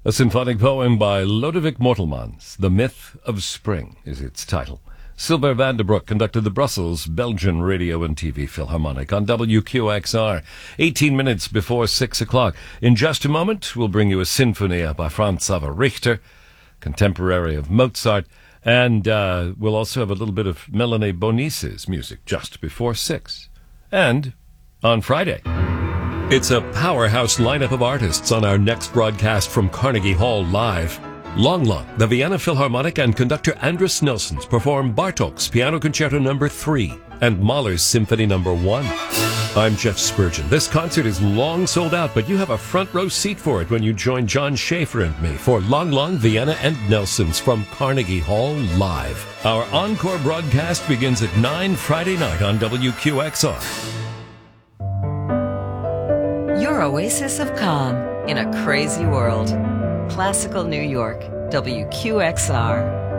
A symphonic poem by Lodewijk Mortelmans. The Myth of Spring is its title. Sylvain van der Broek conducted the Brussels Belgian Radio and TV Philharmonic on WQXR, 18 minutes before 6 o'clock. In just a moment, we'll bring you a Sinfonia by Franz Xaver Richter, contemporary of Mozart, and we'll also have a little bit of Melanie Bonisse's music just before 6. And on Friday, it's a powerhouse lineup of artists on our next broadcast from Carnegie Hall Live. Long Long, the Vienna Philharmonic and conductor Andris Nelsons perform Bartók's Piano Concerto No. 3 and Mahler's Symphony No. 1. I'm Jeff Spurgeon. This concert is long sold out, but you have a front row seat for it when you join John Schaefer and me for Long Long, Vienna and Nelsons from Carnegie Hall Live. Our encore broadcast begins at 9 Friday night on WQXR. Your oasis of calm in a crazy world. Classical New York, WQXR.